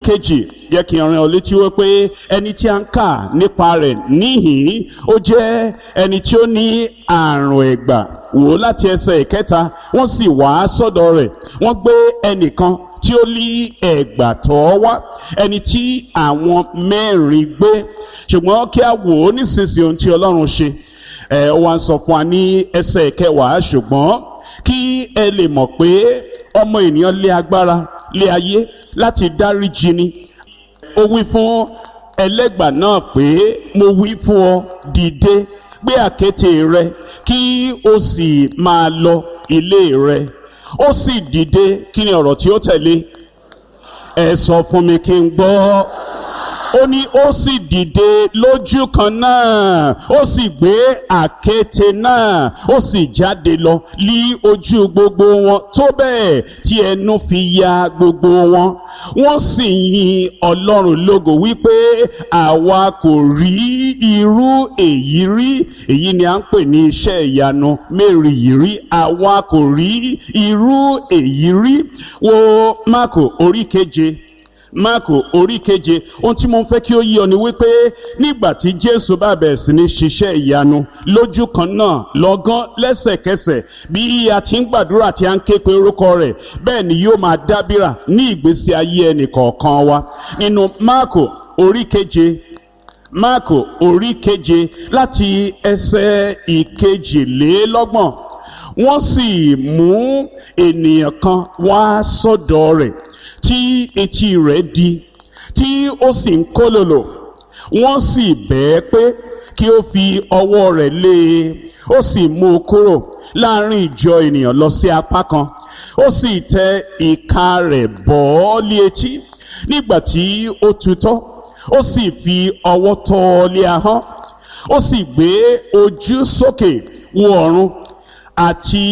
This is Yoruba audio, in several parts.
kejì jẹ́ kí n rán ọ létí wípé ẹni tí a ń kà nípa rẹ̀ níhìn ó jẹ́ ẹni tí ó ní àrùn ẹ̀gbà. Wò láti ẹsẹ̀ ìkẹta, wọ́n sì wá sọ́dọ̀ rẹ̀, wọ́n gbé ẹnìkan tí ó ní ẹ̀gbà tọ́ wá, ẹni tí àwọn mẹ́rin gbé. Ṣùgbọ́n kí a wò ó nísinsìnyí ohun tí Ọlọ́run ṣe. Ó wá ń sọ fún wa ní ẹsẹ̀ ìkẹwàá, ṣùgbọ́n kí ẹ lè mọ̀ pé ọmọ ènìyàn lé agbára lé ayé láti dáríjì ni. Ó wí fún ẹlẹ́gbà náà pé, mo wí fún ọ, dìde, gbé àkéte rẹ kí o sì máa lọ ilé rẹ. Ó sì dìde. Kí ni ọ̀rọ̀ tí ó tẹ̀lé? Ẹ sọ fún mi kí n gbọ́. Ó ní ó sì dìde lójú kan náà, ó sì gbé àkéte náà, ó sì jáde lọ lí ojú gbogbo wọn, tó bẹ́ẹ̀ tí ẹnu fi ya gbogbo wọn. Wọ́n sì yin Ọlọ́run lógo wípé àwa kò rí irú èyí rí. Èyí ni à ń pè ní iṣẹ́ ìyanu mérìírí. Àwa kò rí irú èyí rí. Wo Máàkù orí keje. Máàkù orí keje. Ohun tí mo fẹ́ kí ó yé ọ ni wípé nígbà tí Jésù bá bẹ̀rẹ̀ sí ní ṣiṣẹ́ ìyanu lójú kan náà, lọ́gán, lẹ́sẹ̀kẹsẹ̀, bí a ti ń gbàdúrà tí a ń ké pe orúkọ rẹ̀, bẹ́ẹ̀ ni yóò máa dábìrà ní ìgbésí ayé ẹnì kọ̀ọ̀kan wa. Nínú Máàkù orí keje, Máàkù orí keje láti ẹsẹ̀ ìkejìlélọ́gbọ̀n. Wọ́n sì mú ènìyàn kan wá sọ́dọ̀ rẹ̀ tí etí rẹ̀ di, tí ó sì ń kólòlò. Wọ́n sì bẹ̀ ẹ́ pé kí ó fi ọwọ́ rẹ̀ lé e. Ó sì mú un kúrò láàrin ìjọ ènìyàn lọ sí apá kan. Ó sì tẹ ìka rẹ̀ bọ̀ ọ́ lé etí. Nígbà tí ó tutọ́, ó sì fi ọwọ́ tọ́ ọ lé ahọ́n. Ó sì gbé ojú sókè wo ọ̀run àti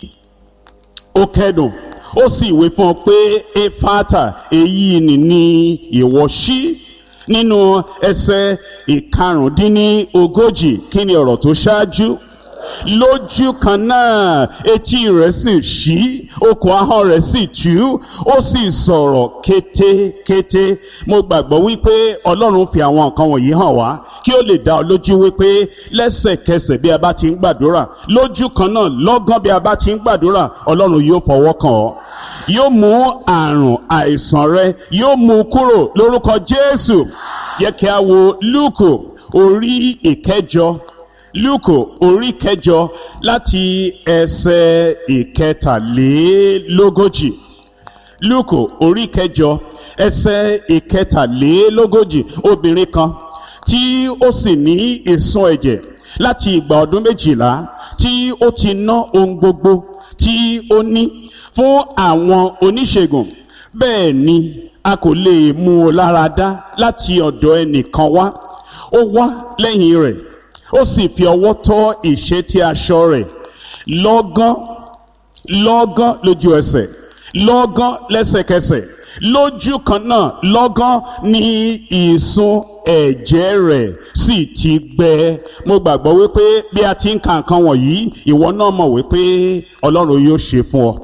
ó kẹ́dùn. Ó sì wí fún ọ pé, Éfátà, èyí ni ìwọ ṣí. Nínú ẹsẹ̀ ìkarùndínlógójì, kí ni ọ̀rọ̀ tó ṣáájú? Lójú kan náà etí rẹ̀ sì ṣí, okùn ahọ́n rẹ̀ sì tú, ó sì sọ̀rọ̀ kétékété. Mo gbàgbọ́ wípé Ọlọ́run fi àwọn nǹkan wọ̀nyí hàn wá kí ó lè dá ọ lójú wípé lẹ́sẹ̀kẹsẹ̀ bí a bá ti ń gbàdúrà, lójú kan náà lọ́gán bí a bá ti ń gbàdúrà, Ọlọ́run yóò fọwọ́ kàn ọ́. Yóò mú àrùn àìsàn rẹ, yóò mú kúrò lórúkọ Jésù. Yẹ kí a wo Lúùkù orí ìkẹjọ. Lúùkù orí kẹjọ láti ẹsẹ̀ ìkẹtàlélógójì. Lúùkù orí kẹjọ ẹsẹ̀ ìkẹtàlélógójì. Obìnrin kan tí ó sì ní ìsun ẹ̀jẹ̀ láti ìgbà ọdún 12 tí ó ti ná ohun gbogbo tí ó ní fún àwọn oníṣègùn, bẹ́ẹ̀ ni a kò lè mú un lára dá láti ọ̀dọ̀ ẹnìkan wá. Ó wá lẹ́yìn rẹ̀, ó sì fi ọwọ́ tọ́ ìṣẹ́tí aṣọ rẹ̀. Lọ́gán lójú ẹsẹ̀, lọ́gán lẹ́sẹ̀kẹsẹ̀, lójú kan náà lọ́gán ní ìsun ẹ̀jẹ̀ rẹ̀ sì ti gbẹ. Mo gbàgbọ́ wípé bí a ti ń ka nǹkan wọ̀nyí, ìwọ náà mọ̀ wípé Ọlọ́run yóò ṣe fún ọ.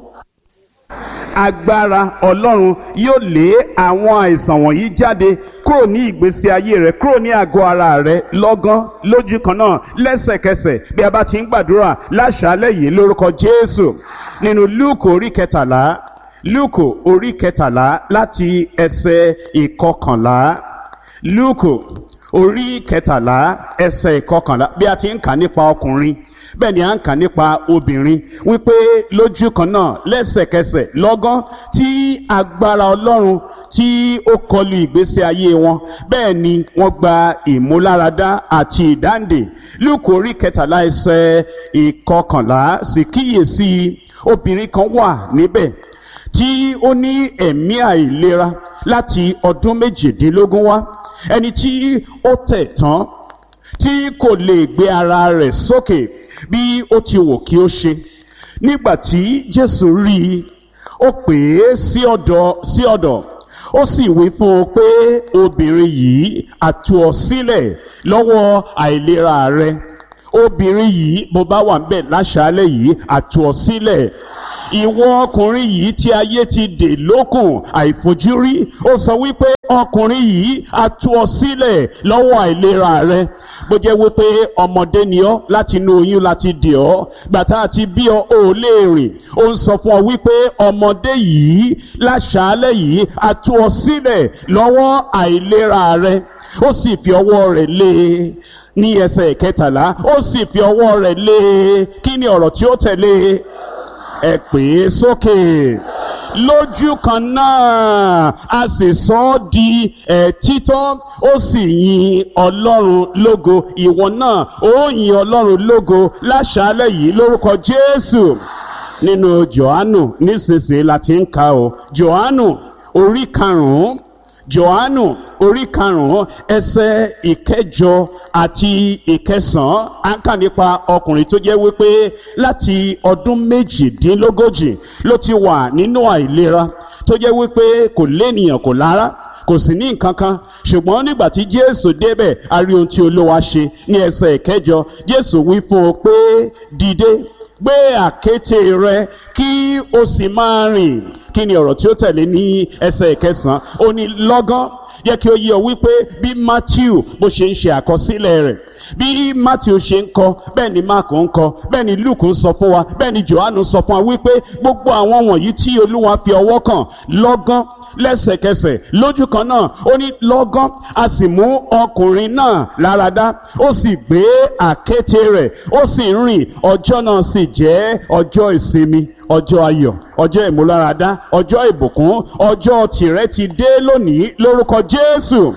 Agbára Ọlọ́run yóò lé àwọn àìsàn wọ̀nyí jáde kúrò ní ìgbésí ayé rẹ, kúrò ní àgọ́ ara rẹ, lọ́gán, lójú kan náà, lẹ́sẹ̀kẹsẹ̀ bí a bá ti ń gbàdúrà láṣálẹ́ yìí lórúkọ Jésù. Nínú Lúùkù orí kẹtàlá, Lúùkù orí kẹtàlá láti ẹsẹ̀ ìkọkànlá. Lúùkù orí kẹtàlá ẹsẹ̀ ìkọkànlá. Bí a ti ń kà nípa ọkùnrin, bẹ́ẹ̀ ni à ń kà nípa obìnrin, wípé lójú kan náà lẹ́sẹ̀kẹsẹ̀ lọ́gán tí agbára Ọlọ́run tí ó kọlu ìgbésí ayé wọn, bẹ́ẹ̀ ni wọ́n gba ìmúláradá àti ìdáǹdè. Lúùkù orí kẹtàlá ẹsẹ̀ ìkọkànlá, sì kíyèsí obìnrin kan wà níbẹ̀ tí ó ní ẹ̀mí àìlera láti ọdún 18 wá, ẹni tí ó tẹ̀ tán, tí kò lè gbé ara rẹ̀ sókè bí ó ti wò kí ó ṣe. Nígbà tí Jésù rí i, ó pè é sí ọ̀dọ̀, ó sì wí fún un pé, obìnrin yìí, a tú ọ sílẹ̀ lọ́wọ́ àìlera rẹ. Obìnrin yìí, bó bá wà ńbẹ̀ láṣálẹ́ yìí, a tú ọ sílẹ̀. ìwọ ọkùnrin yìí tí ayé ti dè lókùn àìfojúrí, ó sọ wípé ọkùnrin yìí á tú ọ sílẹ̀ lọ́wọ́ àìlera rẹ. Bó jẹ́ wípé ọmọdé ni ọ́, láti inú oyún láti dè ọ́, gbàtà àti bí ọ ò lè rìn, ó ń sọ fún ọ wípé ọmọdé yìí láṣàálẹ̀ yìí á tú ọ sílẹ̀ lọ́wọ́ àìlera rẹ. Ó sì fi ọwọ́ rẹ̀ lé e ní ẹsẹ̀ 13, ó sì fi ọwọ́ rẹ̀ lé e. Kí ni ọ̀rọ̀ tí ó tẹ̀lé? Ẹ pè é sókè. Lójú kan náà a sì sọ ọ́ di títọ́, ó sì yin Ọlọ́run lógo. Ìwọ náà ó yin Ọlọ́run lógo láṣálẹ́ yìí lórúkọ Jésù. Nínú Jòhánù nísinsìnyí la ti ń kà o. Jòhánù orí 5, Jòhánù orí 5 ẹsẹ̀ 8 àti 9, à ń kà nípa ọkùnrin tó jẹ́ wípé láti ọdún méjìdínlógójì ló ti wà nínú àìlera, tó jẹ́ wípé kò lénìyàn kò lára, kò sì ní nǹkan kan. Ṣùgbọ́n nígbà tí Jésù débẹ̀, a rí ohun tí Olúwa ṣe. Ní ẹsẹ̀ 9, Jésù wí fún un pé, dìde, gbé àkéte rẹ kí o sì máa rìn. Kí ni ọ̀rọ̀ tí ó tẹ̀lé ní ẹsẹ̀ 9? Ó ní lọ́gán. Jẹ́ kí ó yé ọ wípé bí Matthew bó ṣe ń ṣe àkọsílẹ̀ rẹ̀, bí Matthew ṣe ń kọ, bẹ́ẹ̀ ni Mark ń kọ, bẹ́ẹ̀ ni Luke ń sọ fún wa, bẹ́ẹ̀ ni Johannu sọ fún wa wípé gbogbo àwọn wọ̀nyí tí Olúwa fi ọwọ́ kàn lọ́gán, lẹ́sẹ̀kẹsẹ̀, lójú kan náà, ó ní lọ́gán a sì mú ọkùnrin náà láradá, ó sì gbé àkéte rẹ̀, ó sì ń rìn. Ọjọ́ náà sì jẹ́ ọjọ́ ìsinmi, ọjọ́ ayọ̀, ọjọ́ ìmúláradá, ọjọ́ ìbùkún. Ọjọ́ tìrẹ ti dé lónìí lórúkọ Jésù.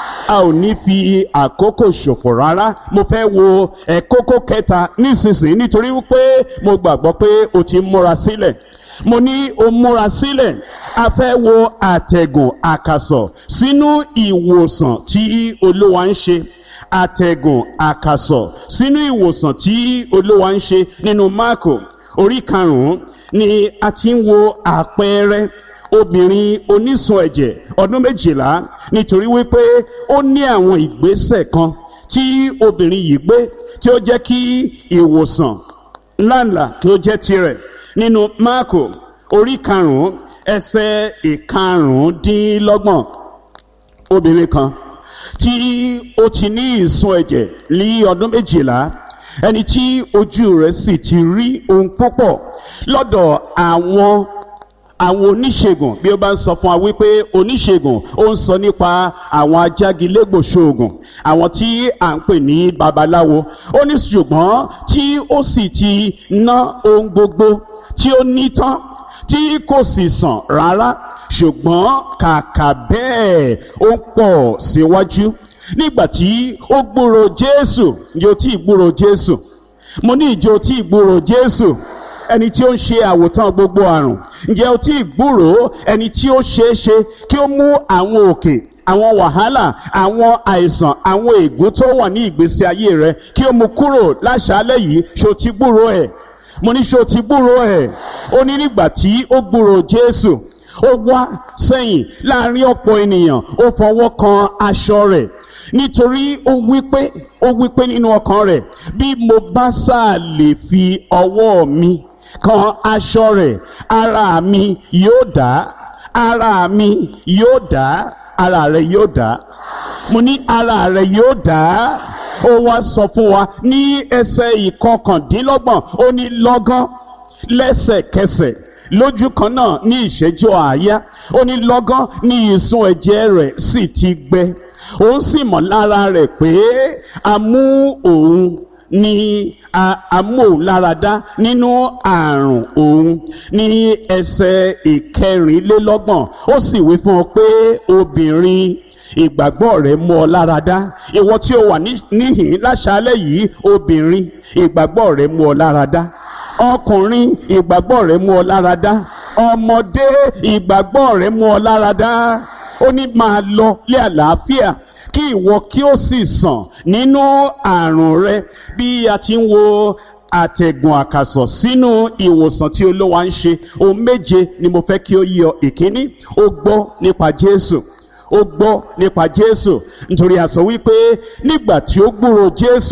A ò ní fi àkókò ṣòfò rárá. Mo fẹ́ wo kókó kẹta nísinsìnyí, nítorí wípé mo gbàgbọ́ pé o ti múra sílẹ̀. Mo ní o múra sílẹ̀. A fẹ́ wo àtẹ̀gùn àkàsọ̀ sínú ìwòsàn tí Olúwa ń ṣe. Àtẹ̀gùn àkàsọ̀ sínú ìwòsàn tí Olúwa ń ṣe. Nínú Máàkù orí 5 ni a ti ń wo àpẹẹrẹ obìnrin onísun ẹ̀jẹ̀ ọdún 12, nítorí wípé ó ní àwọn ìgbésẹ̀ kan tí obìnrin yìí gbé tí ó jẹ́ kí ìwòsàn ńláńlá kí ó jẹ́ tirẹ̀. Nínú Máàkù orí 5 ẹsẹ̀ 25, obìnrin kan tí ó ti ní ìsun ẹ̀jẹ̀ ní ọdún 12, ẹni tí ojú rẹ̀ sì ti rí ohun púpọ̀ lọ́dọ̀ àwọn oníṣègùn. Bí ó bá ń sọ fún wa wípé oníṣègùn, ó ń sọ nípa àwọn ajágilégbòṣoògùn, àwọn tí à ń pè ní babaláwo. Ó ní ṣùgbọ́n tí ó sì ti ná ohun gbogbo tí ó ní tán, tí kò sì sàn rárá, ṣùgbọ́n kàkà bẹ́ẹ̀ ó ń pọ̀ síwájú. Nígbàtí ó gbúrò Jésù, ǹjẹ́ o tí gbúrò Jésù? Mo ní ìjọ tí gbúrò Jésù, ẹni tí ó ń ṣe àwòtán gbogbo àrùn. Ǹjẹ́ o tí gbúrò ẹni tí ó ṣeéṣe kí ó mú àwọn òkè, àwọn wàhálà, àwọn àìsàn, àwọn ègún tó wà ní ìgbésí ayé rẹ kí ó mú kúrò láṣálẹ́ yìí? Ṣó ti gbúrò ẹ̀? Mo ní ṣó ti gbúrò ẹ̀? Ó ní nígbàtí ó gbúrò Jésù, ó wá sẹ́yìn láàrin ọ̀pọ̀ ènìyàn, ó fọwọ́ kan aṣọ rẹ̀, nítorí ó wípé nínú ọkàn rẹ̀, bí mo bá sáà lè fi ọwọ́ mi kan aṣọ rẹ̀, ara mi yóò dá, ara mi yóò dá. Ara rẹ̀ yóò dá. Mo ní ara rẹ̀ yóò dá. Ó wá sọ fún wa ní ẹsẹ̀ 29, ó ní lọ́gán, lẹ́sẹ̀kẹsẹ̀, lójú kan náà ní ìṣẹ́jú àáyá, ó ní lọ́gán ní ìsun ẹ̀jẹ̀ rẹ̀ sì ti gbẹ. Òun sì mọ̀ lára rẹ̀ pé a mú òun láradá nínú àrùn òun. Ní ẹsẹ̀ 24, ó sì wí fún ọ pé obìnrin, ìgbàgbọ́ rẹ̀ mú ọ láradá. Ìwọ tí ó wà níhìn láṣálẹ́ yìí, obìnrin, ìgbàgbọ́ rẹ̀ mú ọ láradá. Ọkùnrin, ìgbàgbọ́ rẹ̀ mú ọ láradá. Ọmọdé, ìgbàgbọ́ rẹ̀ mú ọ láradá. Ó ní máa lọ lé àlàáfíà, kí ìwọ kí ó sì sàn nínú àrùn rẹ. Bí a ti ń wo àtẹ̀gùn àkàsọ̀ sínú ìwòsàn tí Olúwa ń ṣe, ohun 7 ni mo fẹ́ kí ó yé ọ. Ìkíní, ó gbọ́ nípa Jésù. Ó gbọ́ nípa Jésù, nítorí a sọ wípé nígbà tí ó gbúrò Jésù,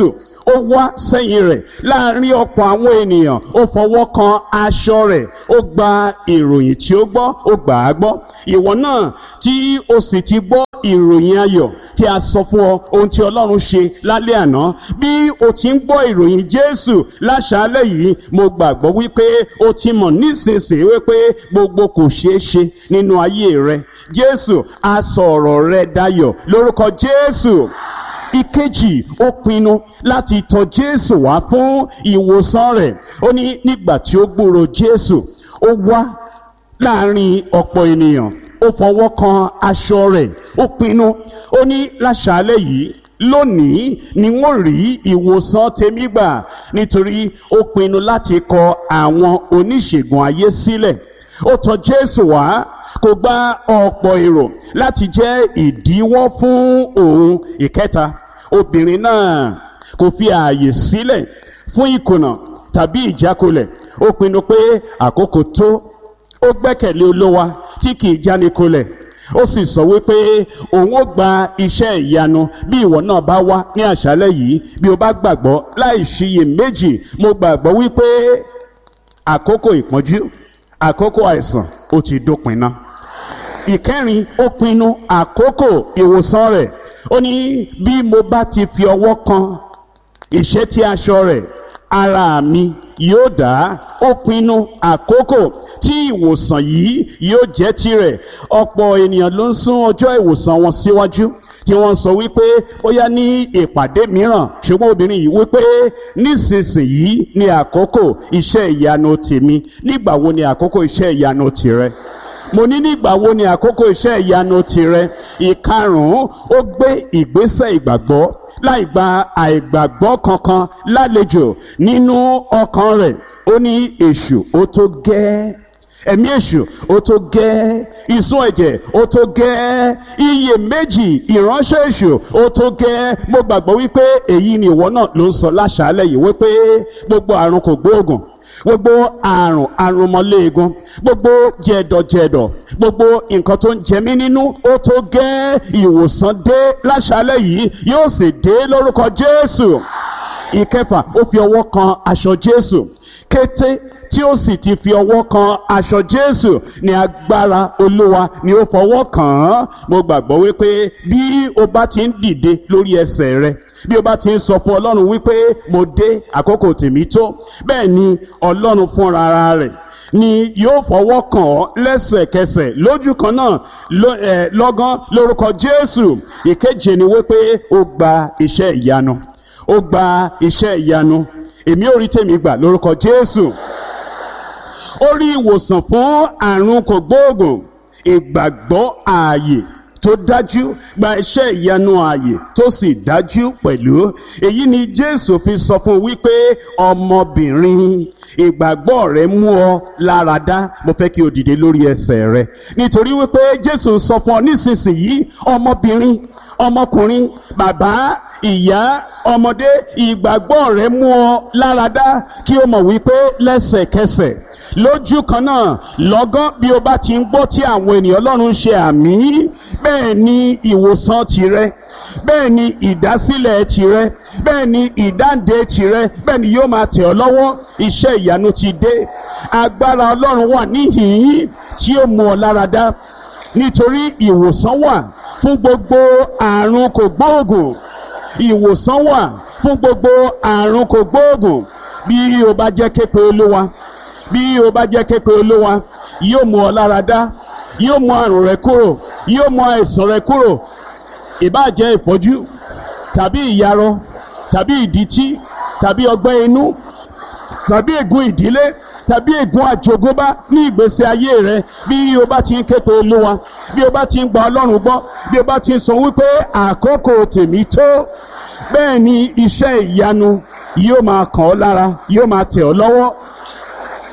ó wá sẹ́yìn rẹ̀ láàrin ọ̀pọ̀ àwọn ènìyàn, ó fọwọ́ kan aṣọ rẹ̀, ó gba ìròyìn tí ó gbọ́, ó gbà á gbọ́. Ìwọ náà tí o sì ti gbọ́ ìròyìn ayọ̀ tí a sọ fún ọ, ohun tí Ọlọ́run ṣe lálẹ́ àná, bí o ti ń gbọ́ ìròyìn Jésù láṣálẹ́ yìí, mo gbàgbọ́ wípé o ti mọ̀ nísinsìnyí wípé gbogbo kò ṣeé ṣe nínú ayé rẹ. Jésù á sọ ọ̀rọ̀ rẹ dayọ̀ lórúkọ Jésù. Ìkejì, ó pinnu láti tọ̀ Jésù wá fún ìwòsàn rẹ̀. Ó ní nígbà tí ó gbúrò Jésù, ó wá láàrin ọ̀pọ̀ ènìyàn, ó fọwọ́ kan aṣọ rẹ̀, ó pinnu, ó ní láṣálẹ́ yìí, lónìí ni wọ́n rí ìwòsàn tèmi gbà, nítorí ó pinnu láti kọ àwọn oníṣègùn ayé sílẹ̀. Ó tọ̀ Jésù wá, kò gba ọ̀pọ̀ èrò láti jẹ́ ìdíwọ́ fún òun. Ìkẹta, obìnrin náà kò fi ààyè sílẹ̀ fún ìkùnà tàbí ìjákulẹ̀. Ó pinnu pé àkókò tó, ó gbẹ́kẹ̀lé Olúwa tí kì í jánikulẹ̀. Ó sì sọ wípé òun ó gba iṣẹ́ ìyanu bí ìwọ náà bá wá ní àṣálẹ́ yìí. Bí o bá gbàgbọ́ láì ṣiyèméjì, mo gbàgbọ́ wípé àkókò ìpọ́njú, àkókò àìsàn ó ti dópin náà. Ìkẹrin, ó pinnu àkókò ìwòsàn rẹ̀. Ó ní bí mo bá ti fi ọwọ́ kan ìṣẹ́tí aṣọ rẹ̀, ara mi yóò dá. Ó pinnu àkókò tí ìwòsàn yìí yóò jẹ́ tirẹ̀. Ọ̀pọ̀ ènìyàn ló ń sún ọjọ́ ìwòsàn wọn síwájú, tí wọ́n sọ wípé ó yá ní ìpàdé mìíràn. Ṣùgbọ́n obìnrin yìí wípé nísinsìnyí ni àkókò iṣẹ́ ìyanu tèmi. Nígbà wo ni àkókò iṣẹ́ ìyanu tìrẹ? Mo ní nígbà wo ni àkókò iṣẹ́ ìyanu tìrẹ? Ìkarùn-ún, ó gbé ìgbésẹ̀ ìgbàgbọ́ láì gba àìgbàgbọ́ kankan lálejò nínú ọkàn rẹ̀. Ó ní èṣù ó tó gẹ́, ẹ̀mí èṣù ó tó gẹ́, ìsun ẹ̀jẹ̀ ó tó gẹ́, iyèméjì ìránṣẹ́ èṣù ó tó gẹ́. Mo gbàgbọ́ wípé èyí ni ìwọ náà ló ń sọ láṣálẹ́ yìí, wípé gbogbo àrùn kò gbóògùn, gbogbo àrùn àrùnmọ́léegun, gbogbo jẹ̀dọ̀jẹ̀dọ̀, gbogbo nǹkan tó ń jẹ mí nínú ó tó gẹ́. Ìwòsàn dé láṣálẹ́ yìí, yóò sì dé lórúkọ Jésù. Ìkẹfà, ó fi ọwọ́ kan aṣọ Jésù. Kété tí ó sì ti fi ọwọ́ kan aṣọ Jésù ni agbára Olúwa ni ó fọwọ́ kàn án. Mo gbàgbọ́ wípé bí o bá ti ń dìde lórí ẹsẹ̀ rẹ, bí o bá ti ń sọ fún Ọlọ́run wípé mo dé, àkókò tèmi tó, bẹ́ẹ̀ ni Ọlọ́run fúnra rẹ̀ ni yóò fọwọ́ kàn ọ́ lẹ́sẹ̀kẹsẹ̀ lójú kan náà lọ́gán lórúkọ Jésù. Ìkeje ni wípé ó gba iṣẹ́ ìyanu, ó gba iṣẹ́ ìyanu. Èmi ò rí tèmi gbà lórúkọ Jésù. Ó rí ìwòsàn fún àrùn kògbóògùn. Ìgbàgbọ́ ààyè tó dájú gba iṣẹ́ ìyanu ààyè tó sì dájú pẹ̀lú. Èyí ni Jésù fi sọ fún wípé ọmọbìnrin, ìgbàgbọ́ rẹ mú ọ lára dá. Mo fẹ́ kí o dìde lórí ẹsẹ̀ rẹ, nítorí wípé Jésù sọ fún ọ nísinsìnyí, ọmọbìnrin, ọmọkùnrin, bàbá, ìyá, ọmọdé, ìgbàgbọ́ rẹ mú ọ lára dá. Kí o mọ̀ wípé lẹ́sẹ̀kẹsẹ̀, lójú kan náà, lọ́gán bí o bá ti ń gbọ́ tí àwọn ènìyàn Ọlọ́run ṣe àmì, bẹ́ẹ̀ ni ìwòsàn tìrẹ, bẹ́ẹ̀ ni ìdásílẹ̀ tìrẹ, bẹ́ẹ̀ ni ìdáǹdè tìrẹ, bẹ́ẹ̀ ni yóò máa tẹ̀ ọ́ lọ́wọ́. Iṣẹ́ ìyanu ti dé. Agbára Ọlọ́run wà níhìn-ín tí ó mú ọ lára dá, nítorí ìwòsàn wà fún gbogbo àrùn kògbóògùn. Ìwòsàn wà fún gbogbo àrùn kògbóògùn. Bí o bá jẹ́ képe Olúwa, bí o bá jẹ́ képe Olúwa, yóò mú ọ lára dá, yóò mú àrùn rẹ kúrò, yóò mú àìsàn rẹ kúrò. Ìbáà jẹ́ ìfọ́jú tàbí ìyarọ tàbí ìdítí tàbí ọgbẹ́ inú tàbí ègún ìdílé tàbí ègún àjogúnbá ní ìgbésí ayé rẹ, bí o bá ti ń képe Olúwa, bí o bá ti ń gba Ọlọ́run gbọ́, bí o bá ti ń sọ wípé àkókò tèmi tó, bẹ́ẹ̀ ni iṣẹ́ ìyanu yóò máa kàn ọ́ lára, yóò máa tẹ̀ ọ́ lọ́wọ́.